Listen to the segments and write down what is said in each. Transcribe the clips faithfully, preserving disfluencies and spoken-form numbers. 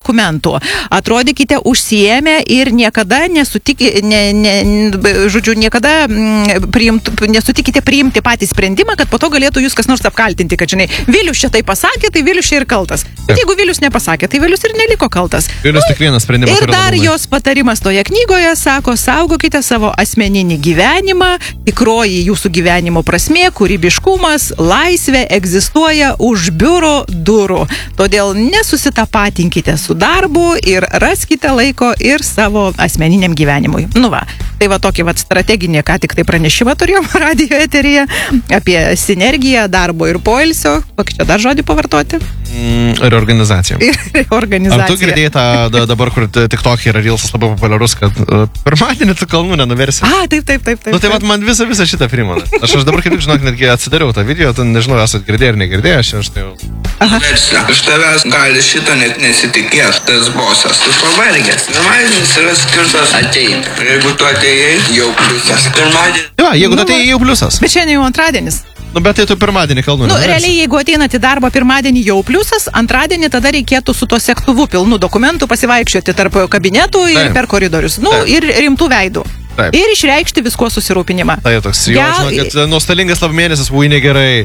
dokumentų. Atrodykite užsiėmę ir niekada nesutikite, ne, ne, žodžiu, niekada priimt, nesutikite priimti patį sprendimą, kad po to galėtų jūs kas nors apkaltinti, kad, žinai, Vilius čia tai pasakė, tai Vilius čia ir kaltas. Bet jeigu Vilius nepasakė, tai Vilius ir neliko kaltas. Vilius tik vienas sprendimas. Ir dar jos patarimas toje knygoje sako, saugokite savo asmeninį gyvenimą, tikroji jūsų gyvenimo prasmė, kūrybiškumas, laisvė egzistuoja už biuro durų. Todėl nesusitapatinkite su darbu ir raskite laiko ir savo asmeniniam gyvenimui. Nu va, tai va tokį va strateginį, ką tik tai pranešimą turėjom radijo eteryje apie sinergiją darbo ir poilsio. Kokį čia dar žodį pavartoti? Mm, reorganizacija. Reorganizacija. Ar tu girdėjai tą da, dabar, kur TikTok yra Reelsas labai populiarus, kad uh, pirmadienį tu kalnų nenuversi? A, taip, taip, taip. taip nu tai vat, man visą, visą šitą primena. Aš, aš dabar, kaip žinok, netgi atsidariau tą video, tu nežinau, esat girdėję ar negirdėję, aš žinau jau. Verslą. Iš tavęs gali šito net nesitikės, tas bosas. Tu pavargęs. Pirmadienis yra skirtas ateiti. Jeigu tu atėjai, jau pliusas. Pirmadienis. Jo, jeigu tu atėjai, jau pliusas. Bet šiandien jau antradienis. Nu, bet tai tu pirmadienį kalnų. Nu, realiai, jeigu ateinat į darbą pirmadienį jau pliusas, antradienį tada reikėtų su to sektuvu pilnu dokumentų pasivaikščioti tarp kabinetų ir Taip. per koridorius. Nu, Taip. ir rimtų veidų. Taip. Ir išreikšti visko susirūpinimą. Tai toks, jo, Gal... žinau, kad nuostolingas lab mėnesis, vui negerai.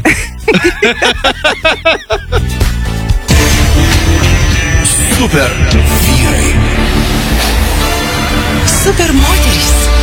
Super vyrai. Super moterys.